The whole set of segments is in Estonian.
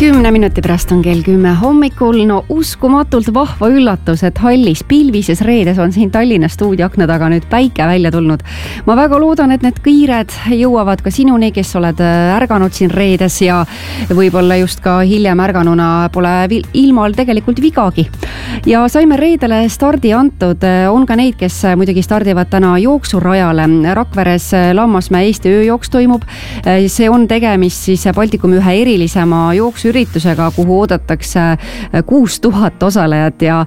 10 minuti pärast on kell 10 hommikul. No uskumatult vahva üllatus, et hallis pilvises reedes on siin Tallinna stuudio akna taga nüüd päike välja tulnud. Ma väga loodan, et need kiired jõuavad ka sinuni, kes oled ärganud siin reedes ja võib-olla just ka hiljem ärganuna pole ilmal tegelikult vigagi. Ja saime reedele stardi antud. On ka neid, kes muidugi stardivad täna jooksurajale. Rakveres Lammasmäe Eesti ööjooks toimub. See on tegemist siis Baltikumi ühe erilisema jooksuüritusega, kuhu oodatakse 6000 osalejat ja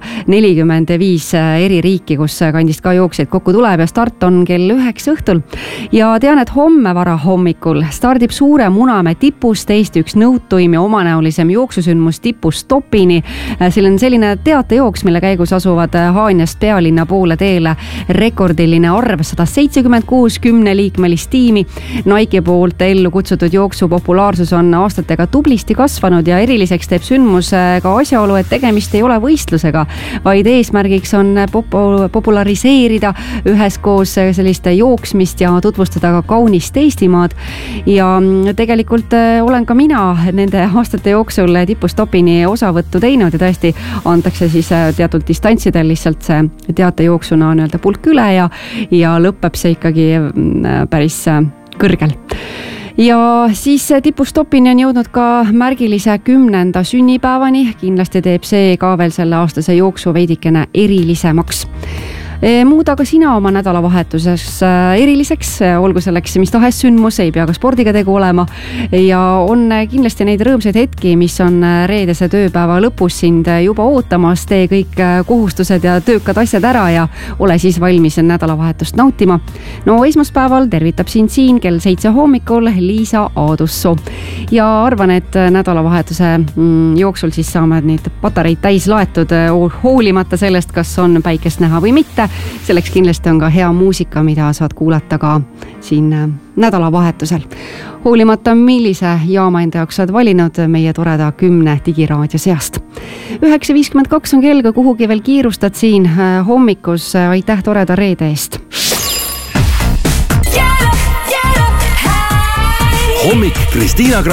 45 eri riiki, kus kandist ka jooksjaid kokku tuleb ja start on kell 9 õhtul. Ja tean, et homme vara hommikul stardib Suure Munamäe tipust Eesti üks nõutuim ja omanäolisem jooksusündmus tipust Topini. Seal on selline teatejooks, mille käigus asuvad Haanjast pealinna poole teele rekordiline arv 176 10-liikmelist tiimi. Nike poolt ellu kutsutud jooksu populaarsus on aastatega tublisti kasvanud ja eriliseks teeb sündmus ka asjaolu, et tegemist ei ole võistlusega, vaid eesmärgiks on populariseerida üheskoos sellist jooksmist ja tutvustada ka kaunist Eestimaad. Ja tegelikult olen ka mina nende aastate jooksul tipust Topini osavõttu teinud ja tõesti antakse siis teatud distantsidel lihtsalt see teatejooksuna nii-öelda pulk üle ja lõpeb see ikkagi päris kõrgel. Ja siis tipust Topini on jõudnud ka märgilise 10. sünnipäevani. Kindlasti teeb see ka veel selle aastase jooksu veidikene erilisemaks. Muuda ka sina oma nädalavahetuses eriliseks, olgu selleks mis tahes sündmus, ei pea ka spordiga tegu olema ja on kindlasti neid rõõmsaid hetki, mis on reedese tööpäeva lõpus sind juba ootamas. Tee kõik kohustused ja töökad asjad ära ja ole siis valmis nädalavahetust nautima. No esmaspäeval tervitab sind siin kell 7 hommikul Liisa Aadussoo ja arvan, et nädalavahetuse jooksul siis saame neid patareid täis laetud hoolimata sellest, kas on päikest näha või mitte. Selleks kindlasti on ka hea muusika, mida saad kuulata ka siin nädalavahetusel. Hoolimata millise jaama enda jaoks saad valinud meie toreda 10 digiraadio seast. 9.52 on kell, kui kuhugi veel kiirustad siin hommikus. Aitäh toreda reede eest! Hommik Kristiina